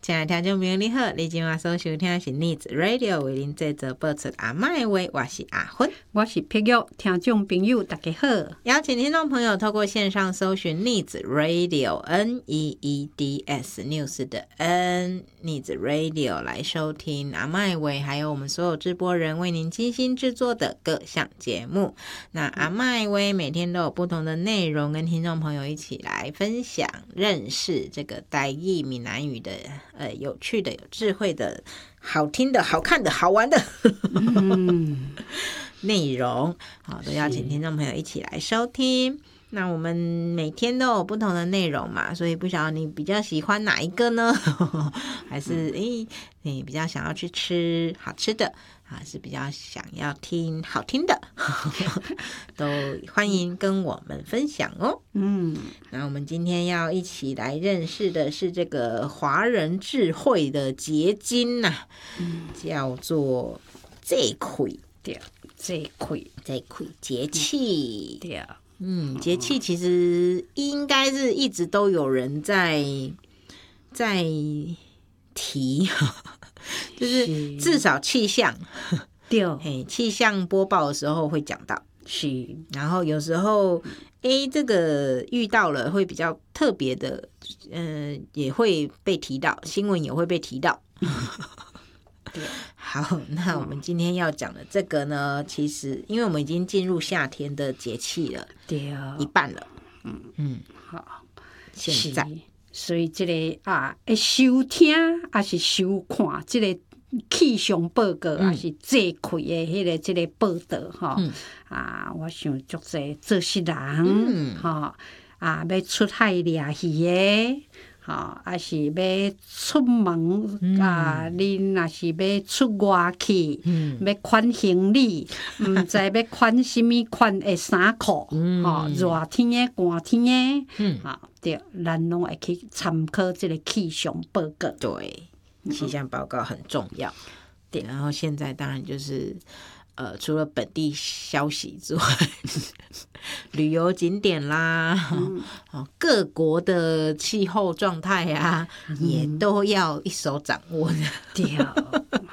亲爱的听众朋友你好，你今晚所收听的是 Needs Radio 为您制作播出阿嬷的话，我是阿芬， 我是碧玉，听众朋友大家好。 邀请听众朋友透过线上搜寻 Needs Radio Needs News 的 Needs Radio 来收听阿嬷的话，还有我们所有直播人为您精心制作的各项节目。那阿嬷的话每天都有不同的内容跟听众朋友一起来分享认识这个台语闽南语的有趣的有智慧的好听的好看的好玩的内容，好，都邀请听众朋友一起来收听。那我们每天都有不同的内容嘛，所以不晓得你比较喜欢哪一个呢？还是你比较想要去吃好吃的，还是比较想要听好听的都欢迎跟我们分享哦。那我们今天要一起来认识的是这个华人智慧的结晶叫做这亏， 对，这亏节气， 对。 节气其实应该是一直都有人在提，就是至少气象，对，气象播报的时候会讲到， 是， 然后有时候这个遇到了会比较特别的，也会被提到，新闻也会被提到。好，那我们今天要讲的这个呢，其实因为我们已经进入夏天的节气了， 对， 一半了， 好， 现在， 所以这个收听还是收看这个气象报告，还是这开的迄个这个报道我想足侪做事人要出海掠鱼的。还是要出门恁若是要出外去，要款行李，毋知要款什么款的衫裤，热天的、寒天的，对，咱拢会去参考这个气象报告。 对，气象报告很重要。对，然后现在当然就是除了本地消息之外，旅游景点啦，各国的气候状态也都要一手掌握的。 对。